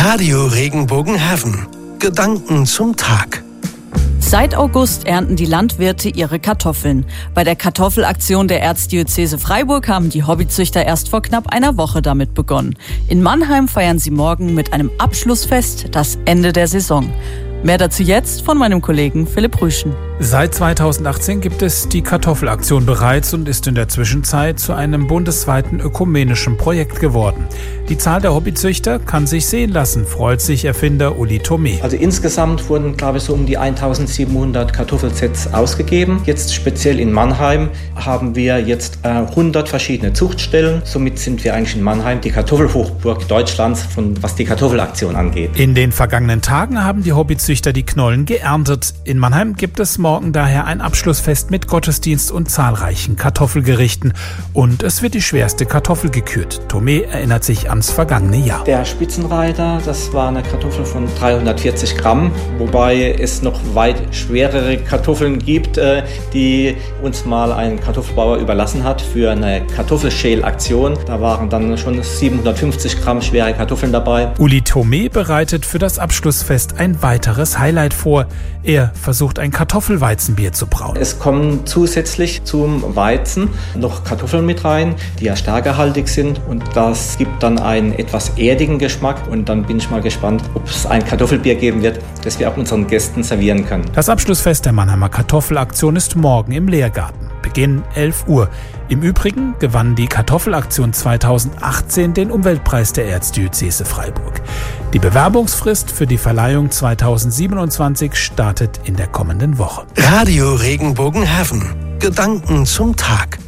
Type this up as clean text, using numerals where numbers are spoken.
Radio Regenbogenheaven. Gedanken zum Tag. Seit August ernten die Landwirte ihre Kartoffeln. Bei der Kartoffelaktion der Erzdiözese Freiburg haben die Hobbyzüchter erst vor knapp einer Woche damit begonnen. In Mannheim feiern sie morgen mit einem Abschlussfest das Ende der Saison. Mehr dazu jetzt von meinem Kollegen Philipp Rüschen. Seit 2018 gibt es die Kartoffelaktion bereits und ist in der Zwischenzeit zu einem bundesweiten ökumenischen Projekt geworden. Die Zahl der Hobbyzüchter kann sich sehen lassen, freut sich Erfinder Uli Thomé. Also insgesamt wurden, glaube ich, so um die 1700 Kartoffelsets ausgegeben. Jetzt speziell in Mannheim haben wir jetzt 100 verschiedene Zuchtstellen. Somit sind wir eigentlich in Mannheim die Kartoffelhochburg Deutschlands, was die Kartoffelaktion angeht. In den vergangenen Tagen haben die Hobbyzüchter die Knollen geerntet. In Mannheim gibt es morgen daher ein Abschlussfest mit Gottesdienst und zahlreichen Kartoffelgerichten. Und es wird die schwerste Kartoffel gekürt. Thomé erinnert sich ans vergangene Jahr. Der Spitzenreiter, das war eine Kartoffel von 340 Gramm, wobei es noch weit schwerere Kartoffeln gibt, die uns mal ein Kartoffelbauer überlassen hat für eine Kartoffelschälaktion. Da waren dann schon 750 Gramm schwere Kartoffeln dabei. Uli Thomé bereitet für das Abschlussfest ein weiteres Highlight vor. Er versucht ein Kartoffelweizenbier zu brauen. Es kommen zusätzlich zum Weizen noch Kartoffeln mit rein, die ja stärkehaltig sind, und das gibt dann einen etwas erdigen Geschmack, und dann bin ich mal gespannt, ob es ein Kartoffelbier geben wird, das wir auch unseren Gästen servieren können. Das Abschlussfest der Mannheimer Kartoffelaktion ist morgen im Lehrgarten. Beginn 11 Uhr. Im Übrigen gewann die Kartoffelaktion 2018 den Umweltpreis der Erzdiözese Freiburg. Die Bewerbungsfrist für die Verleihung 2027 startet in der kommenden Woche. Radio Regenbogenheaven. Gedanken zum Tag.